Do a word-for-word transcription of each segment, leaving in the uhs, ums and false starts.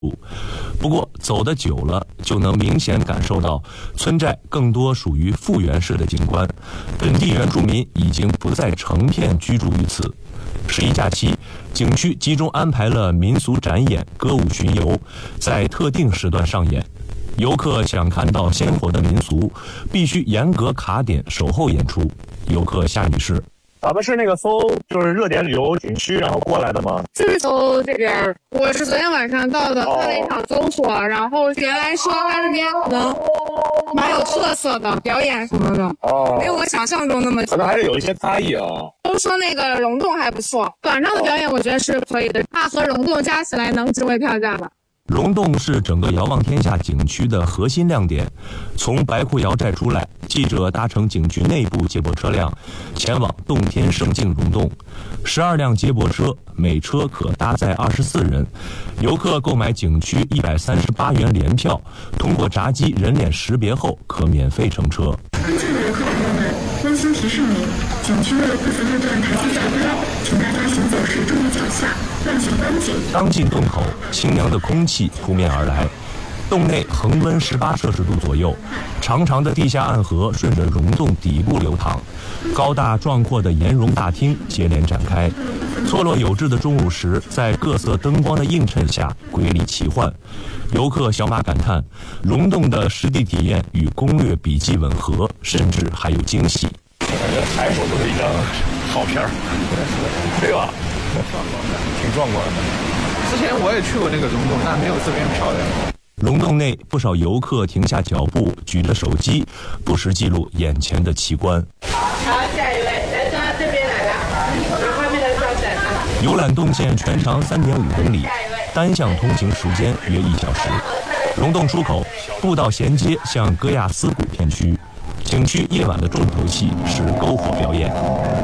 不过走得久了，就能明显感受到村寨更多属于复原式的景观，本地原住民已经不再成片居住于此。十一假期，景区集中安排了民俗展演、歌舞巡游，在特定时段上演。游客想看到鲜活的民俗，必须严格卡点守候演出。游客夏女士。 咱们是那个搜就是热点旅游景区，然后过来的吗？ 就是搜这边，我是昨天晚上到的，看了一场搜索，然后原来说它这边可能蛮有特色的，表演什么的，哦，没有我想象中那么， 可能还是有一些差异啊。 都说那个溶洞还不错，晚上的表演我觉得是可以的，它和溶洞加起来能值回票价吧。 溶洞是整个遥望天下景区的核心亮点。从白库瑶寨出来，记者搭乘景区内部接驳车辆，前往洞天胜境溶洞。十二辆接驳车，每车可搭载二十四人。游客购买景区一百三十八元联票，通过闸机人脸识别后，可免费乘车。 关注的游客朋友们，温馨提示您，景区的部分路段台阶较高，请大家行走时注意脚下，万全观景。 刚进洞口，清凉的空气扑面而来。洞内恒温十八摄氏度左右，长长的地下暗河顺着溶洞底部流淌，高大壮阔的岩溶大厅接连展开。错落有致的中午时，在各色灯光的映衬下，瑰丽奇幻。游客小马感叹，溶洞的实地体验与攻略笔记吻合，甚至还有惊喜。 感觉抬手都是一张好片儿，对吧？挺壮观的。 之前我也去过那个溶洞，但没有这边漂亮。 溶洞内不少游客停下脚步，举着手机，不时记录眼前的奇观。 好，下一位，来到这边来了，往外面的照展。 游览洞线全长三点五公里，单向通行时间约一小时。溶洞出口，步道衔接向戈亚斯谷片区。景区夜晚的重头戏是篝火表演。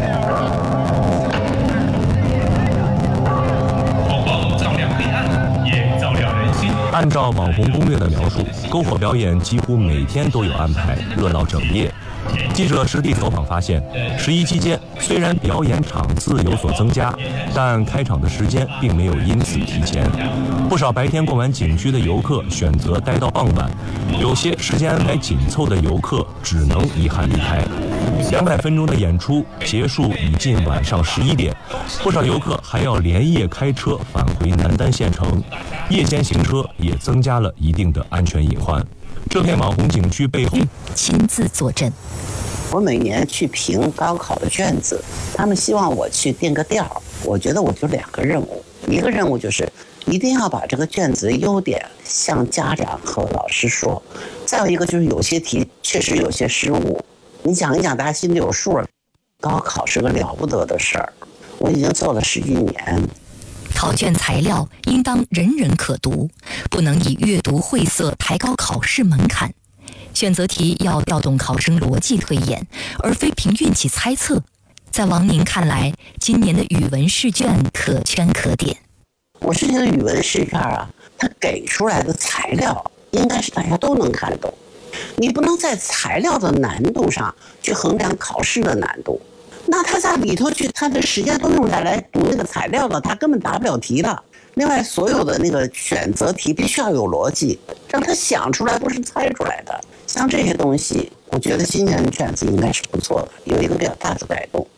按照网红攻略的描述，篝火表演几乎每天都有安排，热闹整夜。记者实地走访发现，十一期间虽然表演场次有所增加，但开场的时间并没有因此提前。不少白天逛完景区的游客选择待到傍晚，有些时间安排紧凑的游客只能遗憾离开。两百分钟的演出结束已近晚上十一点，不少游客还要连夜开车返回南丹县城，夜间行车也增加了一定的安全隐患。这片网红景区背后， 亲自坐镇。 我每年去评高考的卷子，他们希望我去定个调。我觉得我就两个任务，一个任务就是一定要把这个卷子的优点向家长和老师说，再有一个就是有些题确实有些失误，你讲一讲大家心里有数。高考是个了不得的事儿，我已经做了十几年。 考卷材料应当人人可读，不能以阅读晦涩抬高考试门槛。选择题要调动考生逻辑推演，而非凭运气猜测。在王宁看来，今年的语文试卷可圈可点。 我是觉得语文试卷啊，它给出来的材料应该是大家都能看懂，你不能在材料的难度上去衡量考试的难度。那他在里头去，他的时间都用下来读那个材料了，他根本答不了题的。另外，所有的那个选择题必须要有逻辑，让他想出来，不是猜出来的。像这些东西，我觉得今年的卷子应该是不错的，有一个比较大的改动。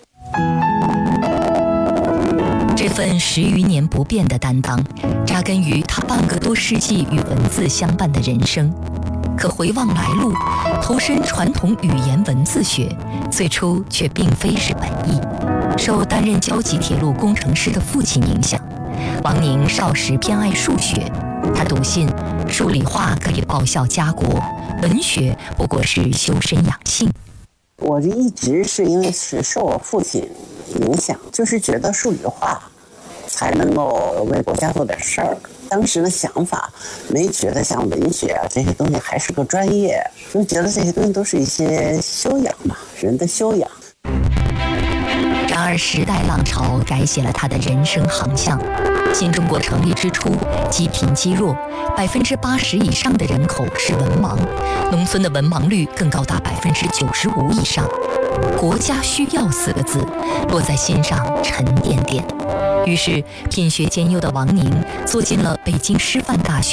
这份十余年不变的担当，扎根于他半个多世纪与文字相伴的人生。可回望来路，投身传统语言文字学，最初却并非是本意。受担任交集铁路工程师的父亲影响，王宁少时偏爱数学，他笃信数理化可以报效家国，文学不过是修身养性。 我一直是因为是受我父亲影响，就是觉得数理化才能够为国家做点事儿。当时的想法没觉得像文学啊这些东西还是个专业，就觉得这些东西都是一些修养嘛，人的修养。 然而时代浪潮改写了他的人生航向。新中国成立之初，积贫积弱，百分之八十以上的人口是文盲，农村的文盲率更高达百分之九十五以上。国家需要四个字落在心上沉甸甸。于是品学兼优的王宁坐进了北京师范大学